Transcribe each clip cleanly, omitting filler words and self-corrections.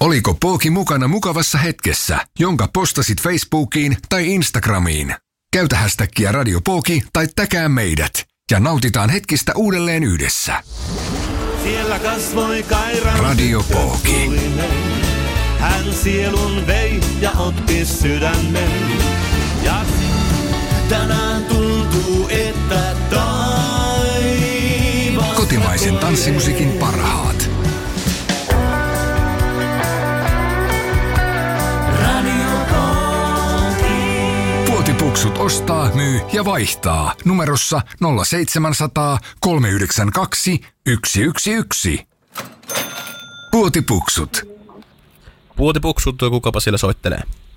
Oliko Pooki mukana mukavassa hetkessä, jonka postasit Facebookiin tai Instagramiin? Käytä hashtagia Radio Pooki tai täkää meidät ja nautitaan hetkistä uudelleen yhdessä. Siellä kasvoi Kairan Radio Pooki. Hän sielun vei ja otti sydämen. Ja tänään tuntuu, että taivas Kotimaisen tanssimusiikin parhaat. Puotipuksut ostaa, myy ja vaihtaa numerossa 0700 392 111. Puotipuksut. Puotipuksut, kukapa siellä soittelee?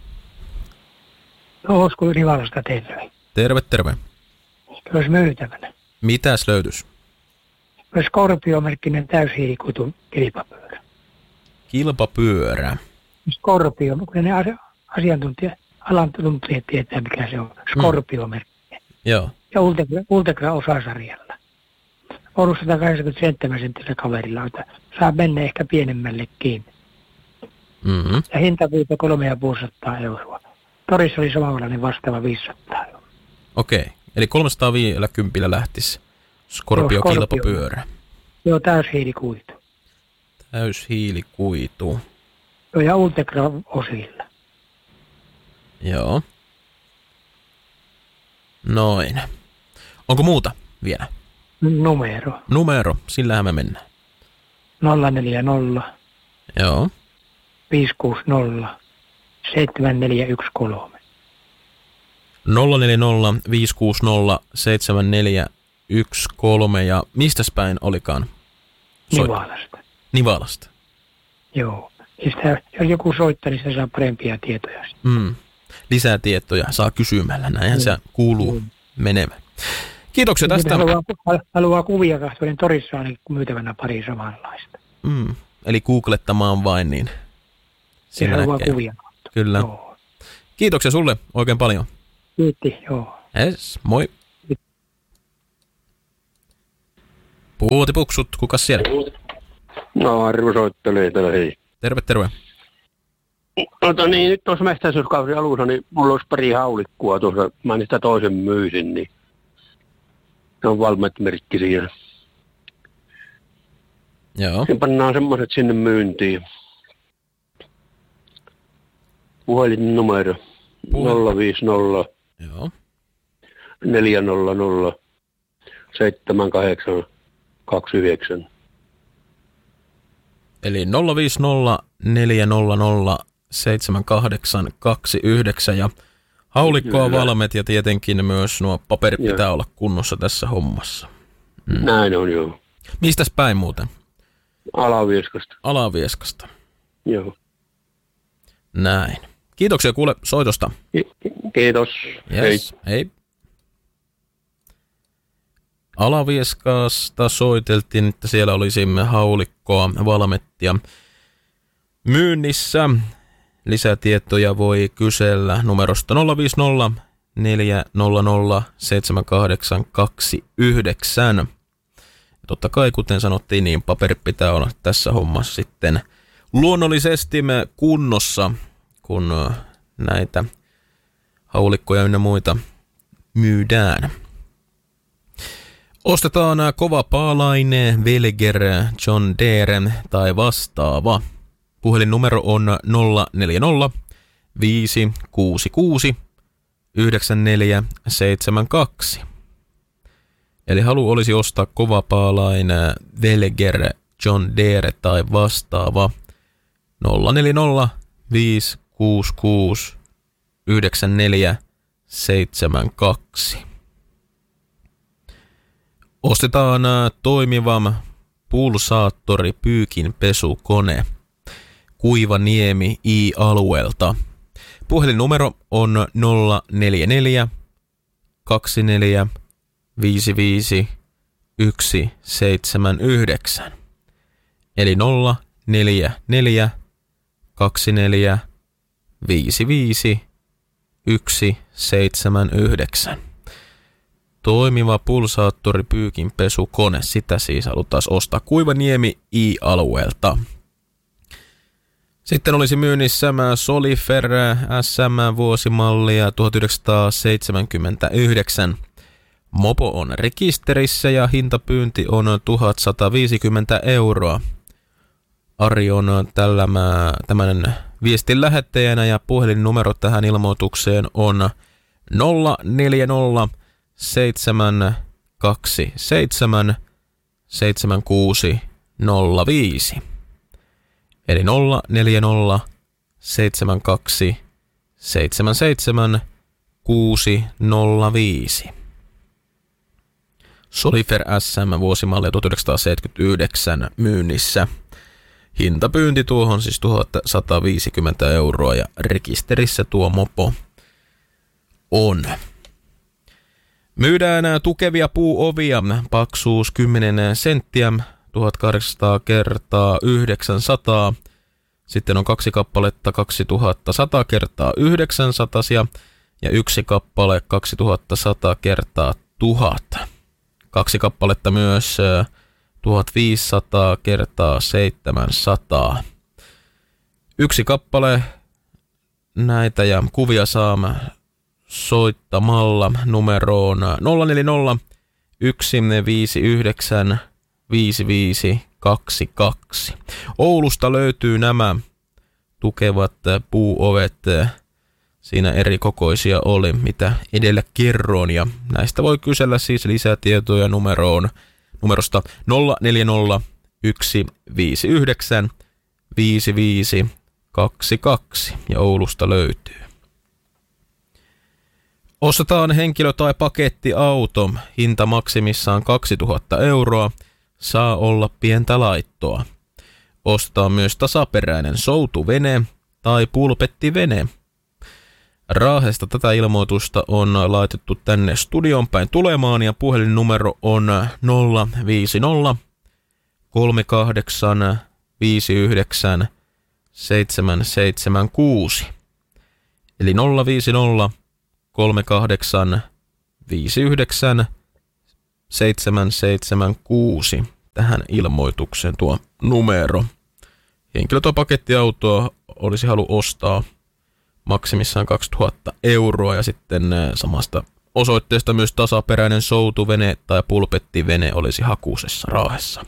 No, Osku Nivalasta terve. Terve, terve. Olisi myytävänä. Mitäs löytys? Olisi Scorpio-merkkinen täyshiilikuitu kilpapyörä. Kilpapyörä. Scorpio, kun ne alan tuntijat tietää mikä se on. Scorpio-merkkinen. Joo. Ja Ultegra osasarjalla. On 187 senttisellä kaverilla, että saa mennä ehkä pienemmällekin. Mm-hmm. Ja hintapuuta 350 euroa. Torissa oli samanlainen vastaava 500 euroa. Okei, eli 350 lähtisi Scorpio kilpapyörä. Joo, täyshiilikuitu. Täyshiilikuitu. Joo, ja Ultegra osilla. Joo. Noin. Onko muuta vielä? Numero, sillähän me mennään. 040 Joo. 560 7413. 040 560 7413 ja mistäs päin olikaan? Nivalasta. Nivalasta. Joo. Jos joku soittaa, niin se saa parempia tietoja. Lisää tietoja saa kysymällä. Näinhän se kuuluu menemään. Kiitoksia tästä. Haluaa kuvia kahtoinen torissa on myytävänä pari samanlaista. Eli googlettamaan vain, niin siinä haluaa näkee. kuvia. Kyllä. Joo. Kiitoksia sulle oikein paljon. Kiitti, joo. Yes, moi. Puotipuksut, kukas siellä? No, Arvo soittelee täällä, hei. Terve, terve. Niin, nyt tuossa metsästyskausi alussa, niin mulla olisi pari haulikkua tuossa. Mä niistä toisen myisin, niin ne on Valmet-merkki siinä. Joo. Niin pannaan semmoiset sinne myyntiin. Puhelinnumero 050 Joo. 400 7829. Eli 050 400 7829 ja haulikkoa Valmet ja tietenkin myös nuo paperit pitää olla kunnossa tässä hommassa. Näin on, joo. Mistäs päin muuten? Alavieskasta. Alavieskasta. Joo. Näin. Kiitoksia kuule soitosta. Kiitos. Yes. Hei. Alavieskasta soiteltiin, että siellä olisi haulikkoa Valmettia myynnissä. Lisätietoja voi kysellä numerosta 050 400 7829. Totta kai, kuten sanottiin, niin paperit pitää olla tässä hommassa sitten luonnollisesti kunnossa, kun näitä haulikkoja ynnä muita myydään. Ostetaan kova paalainen, Velger, John Deere tai vastaava. Puhelinnumero on 040 566 9472. Eli halu olisi ostaa kovapaalainen, Velger, John Deere tai vastaava 040 566 9472. Ostetaan toimiva pulsaattori pyykinpesukone Kuivaniemi I-alueelta. Puhelinnumero on 044 24 55 179. Eli 044 24 55 179. Toimiva pulsaattori pyykinpesukone, sitä siis halutaan ostaa Kuivaniemi I-alueelta. Sitten olisi myynnissä Solifer SM vuosimallia 1979. Mopo on rekisterissä ja hintapyynti on 1150 €. Ari on tämän viestin lähettäjänä ja puhelinnumero tähän ilmoitukseen on 040 727 7605. Eli 040 72 77 605. Solifer SM vuosimallia 1979 myynnissä. Hintapyynti tuohon siis 1150 € ja rekisterissä tuo mopo on. Myydään tukevia puuovia, paksuus 10 senttiä, 1800 × 900. Sitten on 2 kappaletta 2100 × 900 ja 1 kappale 2100 × 1000. 2 kappaletta myös 1500 × 700. 1 kappale näitä ja kuvia saamme soittamalla numeroon 040 159 5522. Oulusta löytyy nämä tukevat puuovet. Siinä eri kokoisia oli, mitä edellä kerroin. Ja näistä voi kysellä siis lisätietoja numerosta 040 159 5522. Ja Oulusta löytyy. Ostetaan henkilö- tai pakettiauto. Hinta maksimissaan 2000 €. Saa olla pientä laittoa. Ostaa myös tasaperäinen soutuvene tai pulpettivene. Raahesta tätä ilmoitusta on laitettu tänne studion päin tulemaan ja puhelinnumero on 050 38 59 776. Eli 050 38 59 776 tähän ilmoitukseen tuo numero. Henkilö- tai pakettiautoa olisi halu ostaa maksimissaan 2000 € ja sitten samasta osoitteesta myös tasaperäinen soutuvene tai pulpettivene olisi hakuisessa Raahessa.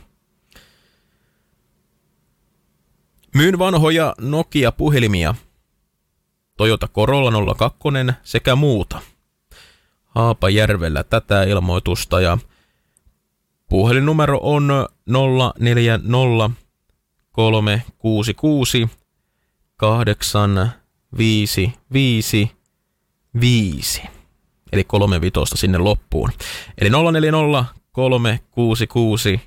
Myyn vanhoja Nokia-puhelimia, Toyota Corolla 02 sekä muuta. Haapajärvellä tätä ilmoitusta ja puhelinnumero on 040 366 855. Eli 35 sinne loppuun. Eli 040 366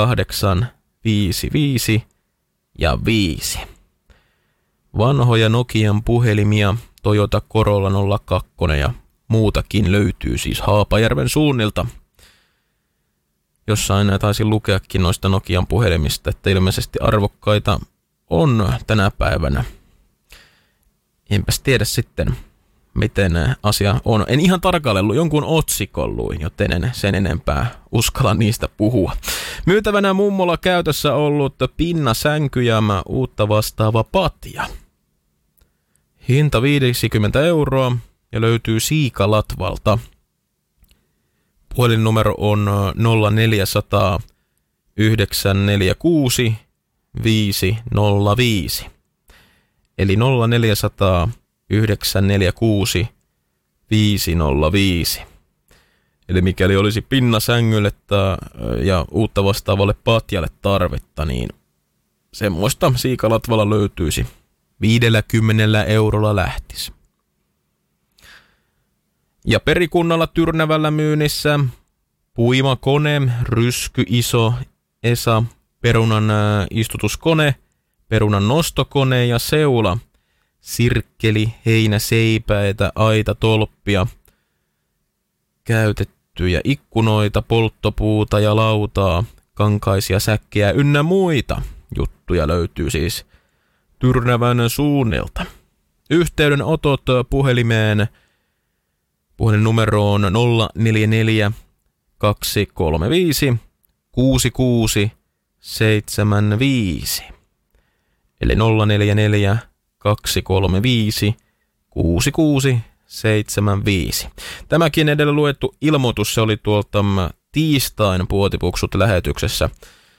855 ja 5. Vanhoja Nokian puhelimia, Toyota Corolla 02 ja muutakin löytyy siis Haapajärven suunnilta. Jossain taisin lukeakin noista Nokian puhelimista, että ilmeisesti arvokkaita on tänä päivänä. Enpäs tiedä sitten, miten asia on. En ihan tarkalleen jonkun otsikon luin, joten en sen enempää uskalla niistä puhua. Myytävänä mummolla käytössä ollut pinnasänky ja uutta vastaava patja. Hinta 50 € ja löytyy Siikalatvalta. Puhelinnumero on 0400 946 505. Eli 0400 946 505. Eli mikäli olisi pinnasängylle ja uutta vastaavalle patjalle tarvetta, niin semmoista Siikalatvalla löytyisi. 50 € lähtisi. Ja perikunnalla Tyrnävällä myynnissä puimakone, rysky iso Esa, perunan istutuskone, perunan nostokone ja seula, sirkkeli, heinäseipäitä, aitatolppia, käytettyjä ikkunoita, polttopuuta ja lautaa, kankaisia säkkejä ynnä muita juttuja löytyy siis Tyrnävän suunnilta. Yhteydenotot puhelimeen. Puhelinnumero on 044 235 6675. eli 044 235 6675. Tämäkin edellä luettu ilmoitus, se oli tuolta tiistain Puotipuksut lähetyksessä.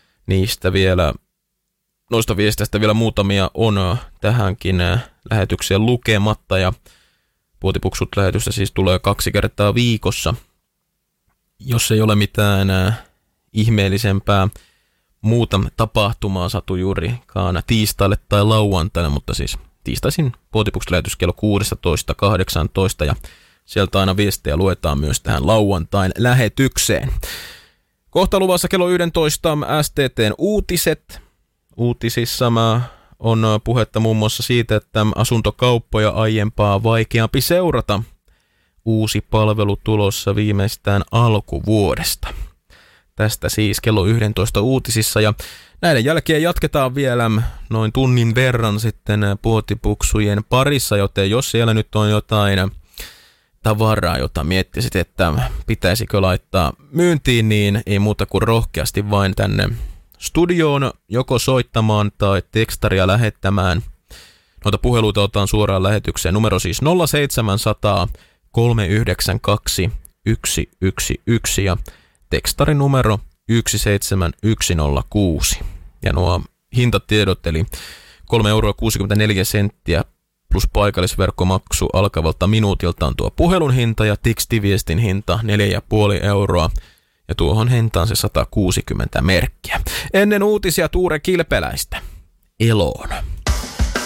Noista viesteistä vielä muutamia on tähänkin lähetykseen lukematta, ja Puotipuksut lähetystä siis tulee 2 kertaa viikossa. Jos ei ole mitään ihmeellisempää muuta tapahtumaa satu juurikaan tiistaille tai lauantaille, mutta siis tiistaisin Puotipukset lähetys kello 16-18, ja sieltä aina viestejä luetaan myös tähän lauantain lähetykseen. Kohta luvassa kello 11 STT:n uutiset. Uutisissa on puhetta muun muassa siitä, että asuntokauppoja aiempaa vaikeampi seurata. Uusi palvelu tulossa viimeistään alkuvuodesta. Tästä siis kello 11 uutisissa, ja näiden jälkeen jatketaan vielä noin tunnin verran sitten Puotipuksujen parissa, joten jos siellä nyt on jotain tavaraa, jota miettisit, että pitäisikö laittaa myyntiin, niin ei muuta kuin rohkeasti vain tänne studioon joko soittamaan tai tekstaria lähettämään. Noita puheluita otetaan suoraan lähetykseen. Numero siis 0700 392 111 ja tekstarin numero 17106. Ja nuo hintatiedot eli 3,64 € plus paikallisverkkomaksu alkavalta minuutilta on tuo puhelun hinta ja tekstiviestin hinta 4,5 €. Ja tuohon hintaan se 160 merkkiä. Ennen uutisia Tuure Kilpeläistä. Eloon.